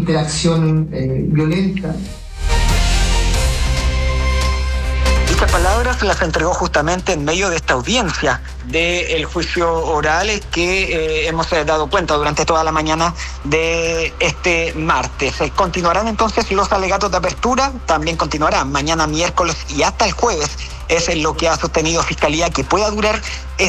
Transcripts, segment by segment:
interacción violenta. Estas palabras las entregó justamente en medio de esta audiencia del juicio oral que hemos dado cuenta durante toda la mañana de este martes. Continuarán entonces los alegatos de apertura, también continuarán mañana miércoles y hasta el jueves. Es lo que ha sostenido Fiscalía, que pueda durar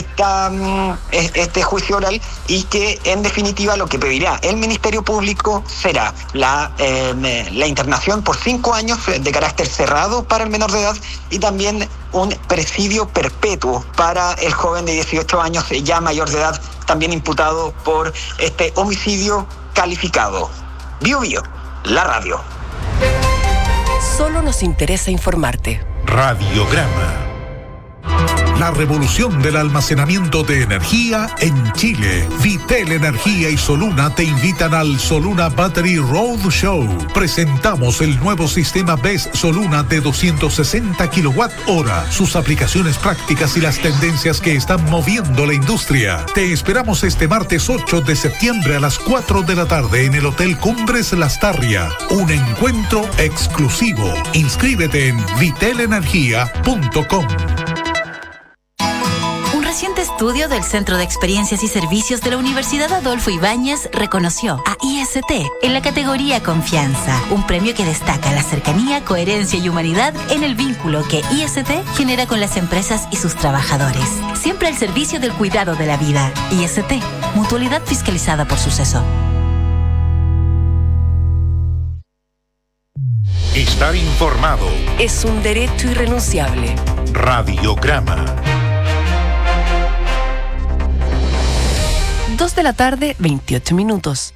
este juicio oral y que en definitiva lo que pedirá el Ministerio Público será la internación por 5 años de carácter cerrado para el menor de edad y también un presidio perpetuo para el joven de 18 años ya mayor de edad, también imputado por este homicidio calificado. Bio Bio, la radio. Solo nos interesa informarte. Radiograma. La revolución del almacenamiento de energía en Chile. Vitel Energía y Soluna te invitan al Soluna Battery Road Show. Presentamos el nuevo sistema BESS Soluna de 260 kWh, sus aplicaciones prácticas y las tendencias que están moviendo la industria. Te esperamos este martes 8 de septiembre a las 4 de la tarde en el Hotel Cumbres Lastarria. Un encuentro exclusivo. Inscríbete en vitelenergia.com. Un reciente estudio del Centro de Experiencias y Servicios de la Universidad Adolfo Ibáñez reconoció a IST en la categoría Confianza, un premio que destaca la cercanía, coherencia y humanidad en el vínculo que IST genera con las empresas y sus trabajadores. Siempre al servicio del cuidado de la vida. IST, mutualidad fiscalizada por Suceso. Estar informado es un derecho irrenunciable. Radiograma. 2 de la tarde, 28 minutos.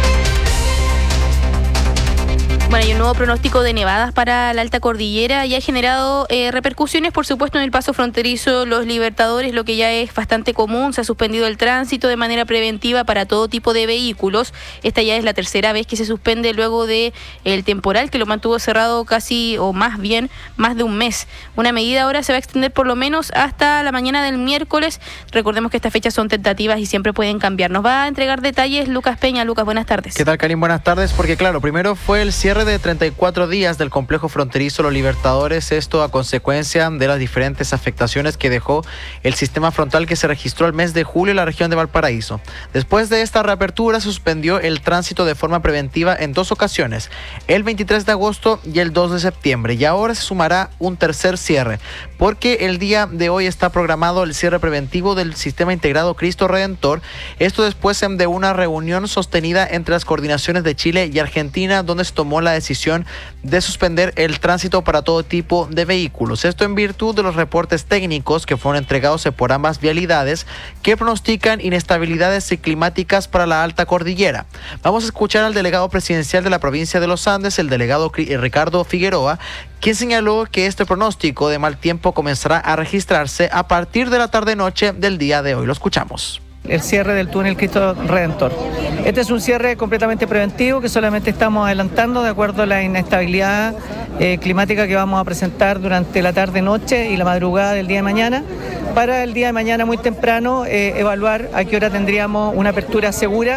Bueno, hay un nuevo pronóstico de nevadas para la alta cordillera y ha generado repercusiones, por supuesto, en el paso fronterizo Los Libertadores, lo que ya es bastante común. Se ha suspendido el tránsito de manera preventiva para todo tipo de vehículos. Esta ya es la tercera vez que se suspende luego de el temporal que lo mantuvo cerrado casi, o más bien, más de un mes. Una medida ahora se va a extender por lo menos hasta la mañana del miércoles. Recordemos que estas fechas son tentativas y siempre pueden cambiar. Nos va a entregar detalles Lucas Peña. Lucas, buenas tardes. ¿Qué tal, Karim? Buenas tardes, porque claro, primero fue el cierre de 34 días del complejo fronterizo Los Libertadores, esto a consecuencia de las diferentes afectaciones que dejó el sistema frontal que se registró el mes de julio en la región de Valparaíso. Después de esta reapertura se suspendió el tránsito de forma preventiva en 2 ocasiones, el 23 de agosto y el 2 de septiembre, y ahora se sumará un tercer cierre, porque el día de hoy está programado el cierre preventivo del sistema integrado Cristo Redentor, esto después de una reunión sostenida entre las coordinaciones de Chile y Argentina, donde se tomó la decisión de suspender el tránsito para todo tipo de vehículos. Esto en virtud de los reportes técnicos que fueron entregados por ambas vialidades que pronostican inestabilidades climáticas para la alta cordillera. Vamos a escuchar al delegado presidencial de la provincia de los Andes, el delegado Ricardo Figueroa, quien señaló que este pronóstico de mal tiempo comenzará a registrarse a partir de la tarde-noche del día de hoy. Lo escuchamos. El cierre del túnel Cristo Redentor. Este es un cierre completamente preventivo que solamente estamos adelantando de acuerdo a la inestabilidad climática que vamos a presentar durante la tarde-noche y la madrugada del día de mañana. Para el día de mañana muy temprano evaluar a qué hora tendríamos una apertura segura.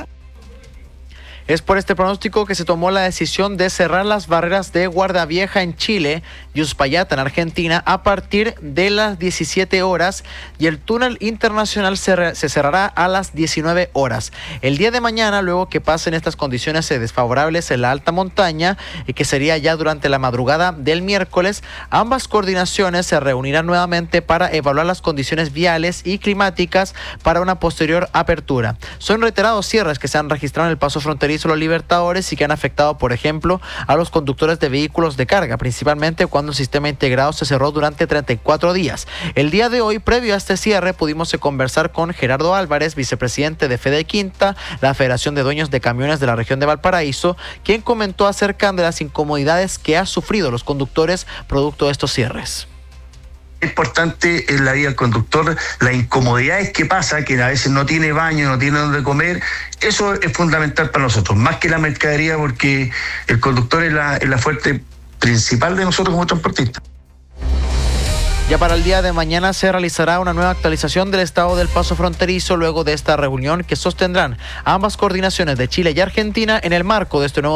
Es por este pronóstico que se tomó la decisión de cerrar las barreras de Guardavieja en Chile y Uspallata en Argentina a partir de las 17 horas y el túnel internacional se cerrará a las 19 horas. El día de mañana, luego que pasen estas condiciones desfavorables en la alta montaña, y que sería ya durante la madrugada del miércoles, ambas coordinaciones se reunirán nuevamente para evaluar las condiciones viales y climáticas para una posterior apertura. Son reiterados cierres que se han registrado en el paso fronterizo Los Libertadores y que han afectado, por ejemplo, a los conductores de vehículos de carga, principalmente cuando el sistema integrado se cerró durante 34 días. El día de hoy, previo a este cierre, pudimos conversar con Gerardo Álvarez, vicepresidente de Fede Quinta, la Federación de Dueños de Camiones de la región de Valparaíso, quien comentó acerca de las incomodidades que han sufrido los conductores producto de estos cierres. Es importante en la vida del conductor, las incomodidades que pasa, que a veces no tiene baño, no tiene donde comer. Eso es fundamental para nosotros, más que la mercadería, porque el conductor es la fuente principal de nosotros como transportistas. Ya para el día de mañana se realizará una nueva actualización del estado del paso fronterizo luego de esta reunión que sostendrán ambas coordinaciones de Chile y Argentina en el marco de este nuevo